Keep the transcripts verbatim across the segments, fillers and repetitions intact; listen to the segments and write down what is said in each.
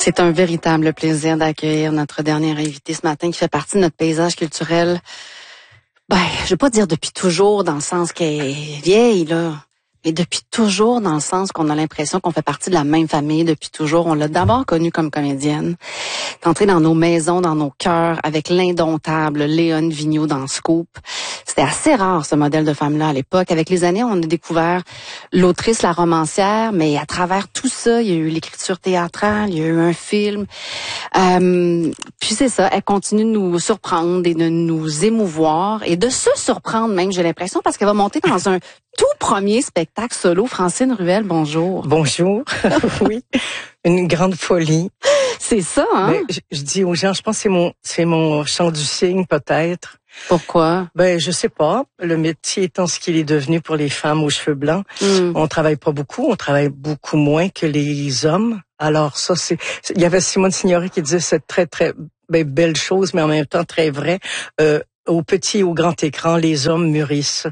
C'est un véritable plaisir d'accueillir notre dernière invitée ce matin qui fait partie de notre paysage culturel. Ben, je vais pas dire depuis toujours dans le sens qu'elle est vieille, là. Mais depuis toujours, dans le sens qu'on a l'impression qu'on fait partie de la même famille depuis toujours. On l'a d'abord connue comme comédienne. Est entrée dans nos maisons, dans nos cœurs, avec l'indomptable Léone Vigneault dans Scoop. C'était assez rare, ce modèle de femme-là, à l'époque. Avec les années, on a découvert l'autrice, la romancière, mais à travers tout ça, il y a eu l'écriture théâtrale, il y a eu un film. Euh, puis c'est ça, elle continue de nous surprendre et de nous émouvoir, et de se surprendre même, j'ai l'impression, parce qu'elle va monter dans un tout premier spectacle solo. Francine Ruel, bonjour. Bonjour. Oui, une grande folie. C'est ça, hein? Ben, je, je dis aux gens, je pense que c'est mon, c'est mon chant du cygne, peut-être. Pourquoi? Ben, je sais pas. Le métier étant ce qu'il est devenu pour les femmes aux cheveux blancs, mm. on travaille pas beaucoup, on travaille beaucoup moins que les hommes. Alors ça, c'est, il y avait Simone Signoret qui disait cette très très ben, belle chose, mais en même temps très vrai. Euh, au petit et au grand écran, les hommes mûrissent.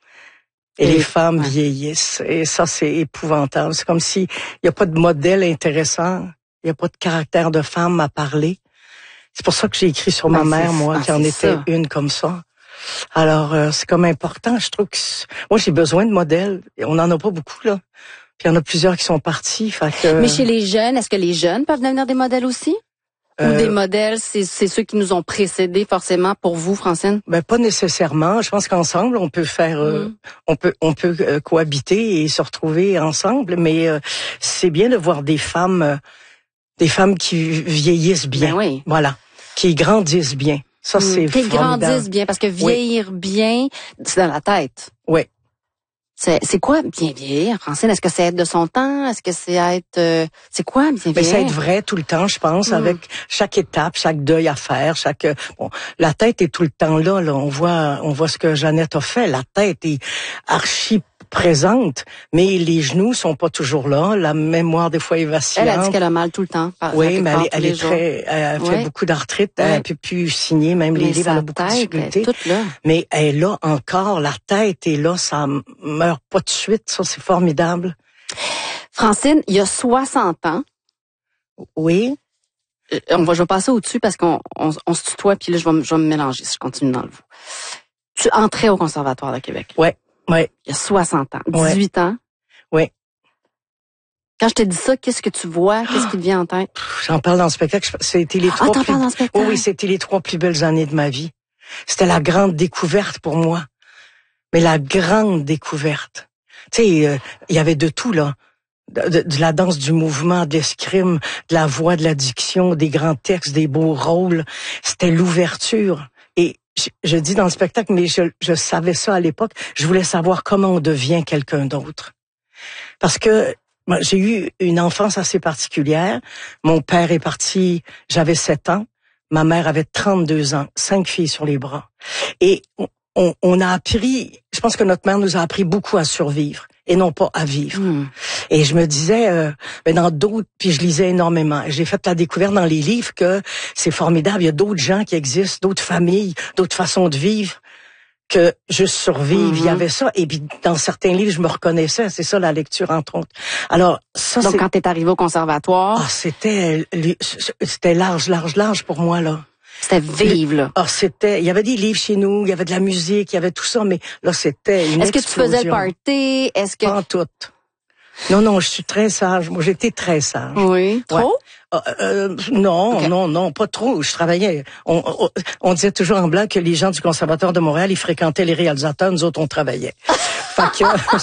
Et, et les femmes ouais. vieillissent. Et ça, c'est épouvantable. C'est comme si il n'y a pas de modèle intéressant, il n'y a pas de caractère de femme à parler. C'est pour ça que j'ai écrit sur ben, ma mère, moi, ah, qui en était ça. une comme ça. Alors, euh, c'est comme important. Je trouve que moi, j'ai besoin de modèles. On n'en a pas beaucoup, là. Puis il y en a plusieurs qui sont partis. Fait que... Mais chez les jeunes, est-ce que les jeunes peuvent devenir des modèles aussi? Euh, Ou des modèles, c'est, c'est ceux qui nous ont précédés forcément pour vous, Francine? Ben pas nécessairement. Je pense qu'ensemble on peut faire, euh, mm. on peut, on peut euh, cohabiter et se retrouver ensemble. Mais euh, c'est bien de voir des femmes, euh, des femmes qui vieillissent bien. Ben oui. Voilà, qui grandissent bien. Ça mm. c'est qui formidable. grandissent bien, parce que vieillir oui. bien, c'est dans la tête. Oui. C'est, c'est quoi bien vieillir, Francine? Est-ce que c'est être de son temps? Est-ce que c'est être... Euh, c'est quoi bien vieillir? Mais c'est être vrai tout le temps, je pense, mm. avec chaque étape, chaque deuil à faire, chaque... Bon, la tête est tout le temps là, là. On voit, on voit ce que Jeannette a fait. La tête est archi présente, mais les genoux sont pas toujours là. La mémoire, des fois, est vacillante. Elle a dit qu'elle a mal tout le temps. Oui, mais elle, elle est jours. très... Elle fait ouais. beaucoup d'arthrite. Ouais. Elle peut plus signer, même mais les livres, elle a beaucoup de difficultés. Toute là. Mais elle est là encore. La tête est là, ça meurt pas de suite. Ça, c'est formidable. Francine, il y a soixante ans. Oui. On va, je vais passer au-dessus parce qu'on on, on se tutoie, puis là, je vais, me, je vais me mélanger si je continue dans le vous. Tu entrais au Conservatoire de Québec. Oui. Oui. Il y a soixante ans. dix-huit ouais. ans. Oui. Quand je te dis ça, qu'est-ce que tu vois? Qu'est-ce qui te vient en tête? J'en parle dans le spectacle. C'était les trois ah, t'en plus... parles dans le spectacle? Oui, oui, c'était les trois plus belles années de ma vie. C'était la grande découverte pour moi. Mais la grande découverte. Tu sais, il euh, y avait de tout, là. De, de, de la danse, du mouvement, de l'escrime, de la voix, de la diction, des grands textes, des beaux rôles. C'était l'ouverture. Et je, je dis dans le spectacle, mais je, je savais ça à l'époque, je voulais savoir comment on devient quelqu'un d'autre. Parce que moi, j'ai eu une enfance assez particulière. Mon père est parti, j'avais sept ans. Ma mère avait trente-deux ans, cinq filles sur les bras. Et on, on a appris, je pense que notre mère nous a appris beaucoup à survivre et non pas à vivre. Mmh. Et je me disais, euh, ben dans d'autres, puis je lisais énormément. J'ai fait la découverte dans les livres que c'est formidable. Il y a d'autres gens qui existent, d'autres familles, d'autres façons de vivre que juste survivre. Mmh. Il y avait ça. Et puis dans certains livres, je me reconnaissais. C'est ça la lecture entre autres. Alors ça. Donc c'est... quand t'es arrivé au conservatoire, ah c'était c'était large, large, large pour moi là. C'était vivre, là. Ah, c'était, il y avait des livres chez nous, il y avait de la musique, il y avait tout ça, mais là, c'était une Est-ce que explosion. tu faisais le party? Est-ce que... Pas en tout. Non, non, je suis très sage. Moi, j'étais très sage. Oui. Trop? Ouais. Euh, euh, non, okay. non, non, pas trop. Je travaillais. On, on, on disait toujours en blanc que les gens du Conservatoire de Montréal, ils fréquentaient les réalisateurs, nous autres, on travaillait. Fait que,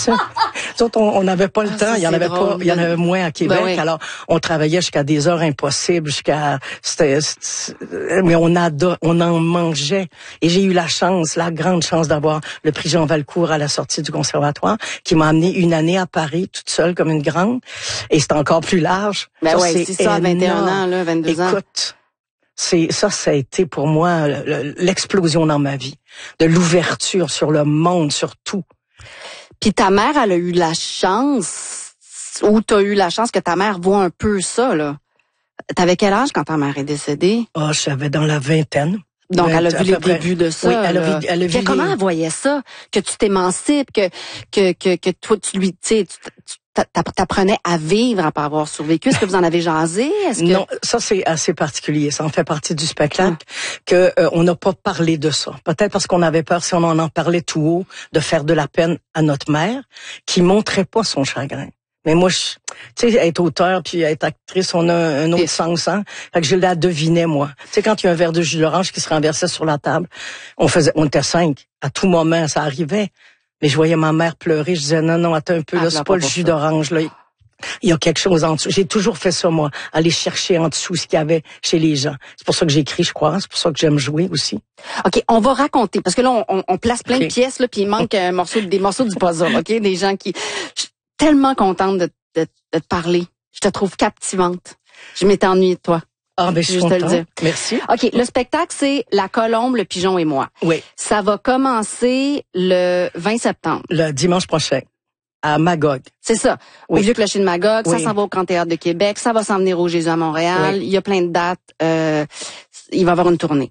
nous autres, on n'avait pas le ah, temps. Il y en avait drôle. pas, il y en avait moins à Québec. Ben oui. Alors, on travaillait jusqu'à des heures impossibles, jusqu'à, c'était, c'était mais on adore, on en mangeait. Et j'ai eu la chance, la grande chance d'avoir le prix Jean Valcourt à la sortie du Conservatoire, qui m'a amené une année à Paris, toute seule comme une grande. Et c'était encore plus large. Ben ça, ouais, c'est ça, vingt et un ans, là, vingt-deux ans. Écoute, c'est ça, ça a été pour moi l'explosion dans ma vie, de l'ouverture sur le monde, sur tout. Puis ta mère, elle a eu la chance, ou t'as eu la chance que ta mère voit un peu ça, là. T'avais quel âge quand ta mère est décédée? Ah, oh, j'avais dans la vingtaine. Donc, elle a vu les débuts de ça. Oui, elle a vu, elle a vu les... Comment elle voyait ça? Que tu t'émancipes, que, que, que, que toi, tu lui, tu sais, tu, t'apprenais à vivre après avoir survécu? Est-ce que vous en avez jasé? Est-ce que... Non, ça c'est assez particulier. Ça en fait partie du spectacle hum. que euh, on n'a pas parlé de ça. Peut-être parce qu'on avait peur, si on en parlait tout haut, de faire de la peine à notre mère, qui montrait pas son chagrin. Mais moi, tu sais, être auteur puis être actrice, on a un autre sens, hein. Fait que je la devinais, moi. Tu sais, quand il y a un verre de jus d'orange qui se renversait sur la table, on faisait, on était cinq. À tout moment, ça arrivait. Mais je voyais ma mère pleurer. Je disais, non, non, attends un peu, ah, là, c'est pas le jus ça. d'orange, là. Il y a quelque chose en dessous. J'ai toujours fait ça, moi. Aller chercher en dessous ce qu'il y avait chez les gens. C'est pour ça que j'écris, je crois. C'est pour ça que j'aime jouer aussi. OK, on va raconter. Parce que là, on, on place plein okay. de pièces, là, puis il manque un morceau, des morceaux du puzzle, OK? Des gens qui... Tellement contente de, de, de te parler. Je te trouve captivante. Je m'étais ennuyée de toi. Ah, ben, je suis contente. Te le dire. Merci. OK, le spectacle, c'est La Colombe, le Pigeon et moi. Oui. Ça va commencer le vingt septembre. Le dimanche prochain. À Magog. C'est ça. Oui. Au Vieux Clocher de Magog. Oui. Ça s'en va au Grand Théâtre de Québec. Ça va s'en venir au Jésus à Montréal. Oui. Il y a plein de dates. Euh, il va y avoir une tournée.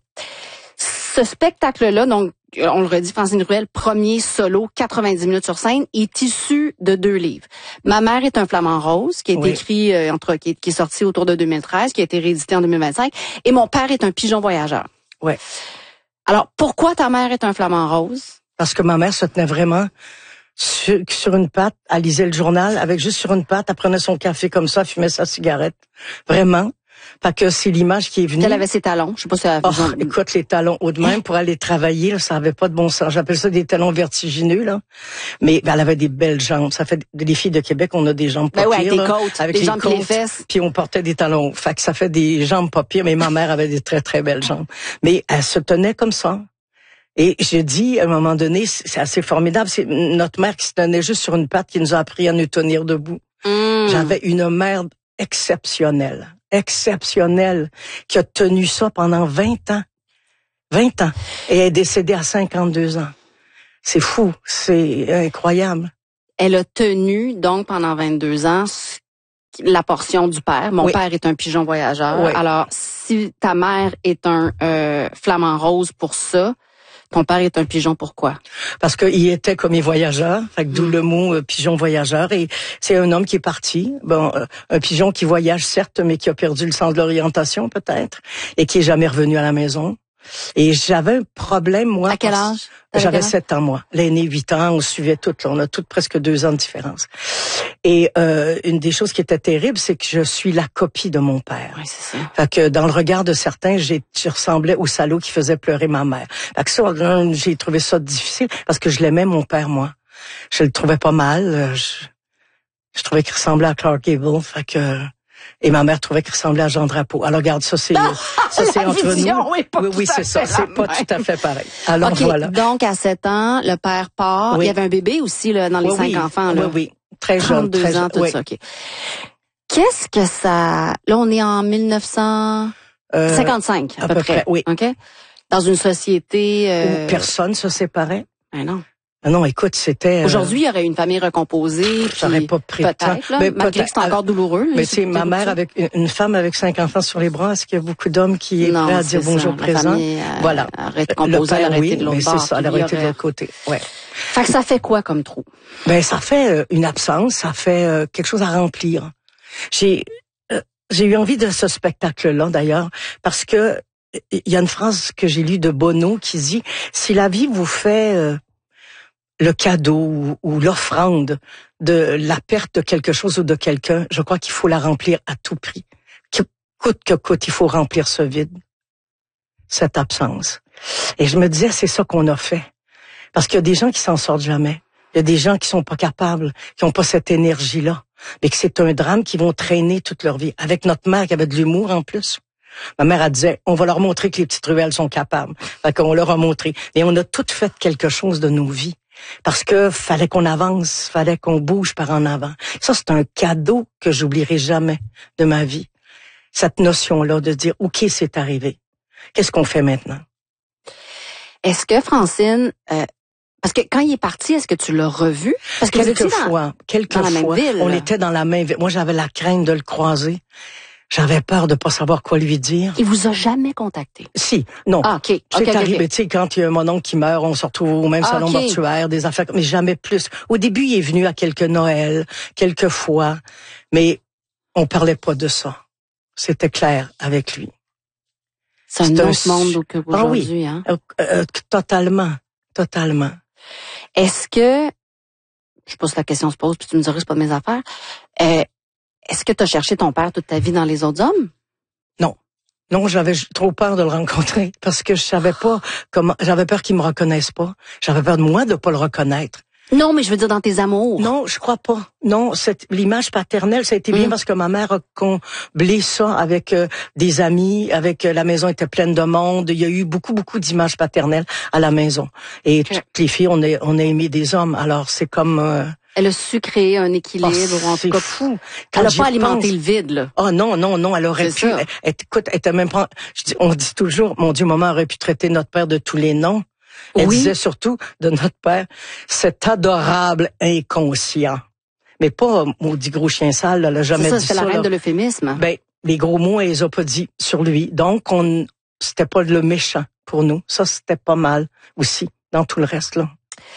Ce spectacle-là, donc, on le redit, Francine Ruel, premier solo, quatre-vingt-dix minutes sur scène, est issu de deux livres. Ma mère est un flamant rose, qui est oui. écrit, euh, entre, qui est, qui est sorti autour de deux mille treize, qui a été réédité en deux mille vingt-cinq, et mon père est un pigeon voyageur. Ouais. Alors, pourquoi ta mère est un flamant rose? Parce que ma mère se tenait vraiment sur, sur une patte, elle lisait le journal, avec juste sur une patte, elle prenait son café comme ça, elle fumait sa cigarette. Vraiment. Fait que c'est l'image qui est venue. Elle avait ses talons. Je sais pas si elle avait oh, écoute, les talons haut de même pour aller travailler, là, ça avait pas de bon sens. J'appelle ça des talons vertigineux, là. Mais ben, elle avait des belles jambes. Ça fait des filles de Québec, on a des jambes pas ben ouais, pires. Avec des là, côtes, avec des les jambes côtes, et les fesses. Puis on portait des talons hauts. Fait que ça fait des jambes pas pires, mais ma mère avait des très, très belles jambes. Mais elle se tenait comme ça. Et je dis, à un moment donné, c'est assez formidable. C'est notre mère qui se tenait juste sur une patte qui nous a appris à nous tenir debout. Mm. J'avais une mère exceptionnelle. exceptionnelle, qui a tenu ça pendant vingt ans. vingt ans. Et elle est décédée à cinquante-deux ans. C'est fou. C'est incroyable. Elle a tenu, donc, pendant vingt-deux ans, la portion du père. Mon oui. père est un pigeon voyageur. Oui. Alors, si ta mère est un euh, flamant rose pour ça, ton père est un pigeon, pourquoi? Parce qu'il était comme les voyageurs, fait que d'où mmh. le mot euh, pigeon voyageur. Et c'est un homme qui est parti. Bon, euh, un pigeon qui voyage certes, mais qui a perdu le sens de l'orientation peut-être, et qui est jamais revenu à la maison. Et j'avais un problème, moi. À quel âge? J'avais sept ans, moi. L'aîné, huit ans, on suivait toutes, là. On a toutes presque deux ans de différence. Et euh, une des choses qui était terrible, c'est que je suis la copie de mon père. Oui, c'est ça. Fait que dans le regard de certains, j'ai, je ressemblais au salaud qui faisait pleurer ma mère. Fait que ça, j'ai trouvé ça difficile parce que je l'aimais, mon père, moi. Je le trouvais pas mal. Je, je trouvais qu'il ressemblait à Clark Gable. Fait que... Et ma mère trouvait qu'il ressemblait à Jean Drapeau. Alors, regarde, ça, c'est, ah, ça, c'est entre vision, nous. Oui, oui, oui c'est ça. C'est pas tout à fait pareil. Alors, okay, voilà. Donc, à sept ans, le père part. Oui. Il y avait un bébé aussi, là, dans les oui, cinq oui. enfants, là. Oui, oui. Très jeune. trente-deux très ans, tout oui. ça, OK. Qu'est-ce que ça... Là, on est en mille neuf cent cinquante-cinq, euh, à, à peu, peu près. près. Oui. OK? Dans une société... Euh... Où personne se séparait. Ben non. Ah non, écoute, c'était... Aujourd'hui, il y aurait une famille recomposée. J'aurais pas pris peut-être, là, mais malgré que c'est encore douloureux. Mais c'est ma mère avec une femme avec cinq enfants sur les bras. Est-ce qu'il y a beaucoup d'hommes qui est non, prêt à dire bonjour ça. présent? La famille, euh, voilà. Aurait été composée, elle aurait oui, été de l'autre mais bord. c'est ça, elle aurait été de l'autre côté. Ouais. Fait que ça fait quoi comme trou? Ben, ça fait euh, une absence, ça fait euh, quelque chose à remplir. J'ai, euh, j'ai eu envie de ce spectacle-là, d'ailleurs, parce que il y a une phrase que j'ai lue de Bono qui dit, si la vie vous fait euh, le cadeau ou, ou l'offrande de la perte de quelque chose ou de quelqu'un, je crois qu'il faut la remplir à tout prix. Que, coûte que coûte, il faut remplir ce vide, cette absence. Et je me disais, c'est ça qu'on a fait. Parce qu'il y a des gens qui s'en sortent jamais. Il y a des gens qui sont pas capables, qui ont pas cette énergie-là. Mais que c'est un drame qui vont traîner toute leur vie. Avec notre mère qui avait de l'humour en plus. Ma mère, elle disait, on va leur montrer que les petites ruelles sont capables. Fait qu'on leur a montré. Et on a toutes fait quelque chose de nos vies. Parce que fallait qu'on avance, fallait qu'on bouge par en avant. Ça, c'est un cadeau que j'oublierai jamais de ma vie. Cette notion-là de dire, OK, c'est arrivé. Qu'est-ce qu'on fait maintenant? Est-ce que, Francine, euh, parce que quand il est parti, est-ce que tu l'as revu? Parce que quelques vous étiez fois, dans, quelques dans la fois, même ville. On était dans la même ville. Moi, j'avais la crainte de le croiser. J'avais peur de pas savoir quoi lui dire. Il vous a jamais contacté? Si, non. Ah, OK. C'est okay, arrivé, okay. tu sais, quand il y a mon oncle qui meurt, on se retrouve au même Ah, salon okay. mortuaire, des affaires, mais jamais plus. Au début, il est venu à quelques Noëls, quelques fois, mais on parlait pas de ça. C'était clair avec lui. C'est un C'est un autre monde qu'aujourd'hui, ah oui, hein? Euh, euh, totalement, totalement. Est-ce que, je pose la question, se pose, puis tu me diras, c'est pas mes affaires, euh, est-ce que tu as cherché ton père toute ta vie dans les autres hommes? Non. Non, j'avais trop peur de le rencontrer parce que je savais pas comment, j'avais peur qu'il me reconnaisse pas. J'avais peur de moi de pas le reconnaître. Non, mais je veux dire dans tes amours. Non, je crois pas. Non, cette l'image paternelle, ça a été bien Mm. parce que ma mère a comblé ça avec euh, des amis, avec euh, la maison était pleine de monde. Il y a eu beaucoup, beaucoup d'images paternelles à la maison. Et Okay. toutes les filles, on a, on a aimé des hommes. Alors c'est comme. Euh, Elle a su créer un équilibre, oh, en tout c'est cas. fou. Elle Quand a j'y pas alimenté repense- le vide, là. Oh non, non, non, elle aurait C'est pu. ça. Elle, elle- écoute, elle était même pas. Je dis, on dit toujours, mon Dieu, maman aurait pu traiter notre père de tous les noms. Elle Oui. disait surtout de notre père, cet adorable inconscient. Mais pas maudit gros chien sale, là, elle a jamais C'est ça, dit c'est ça. la reine là. de l'euphémisme. Ben, les gros mots, elle les a pas dit sur lui. Donc, on, c'était pas le méchant pour nous. Ça, c'était pas mal aussi, dans tout le reste, là.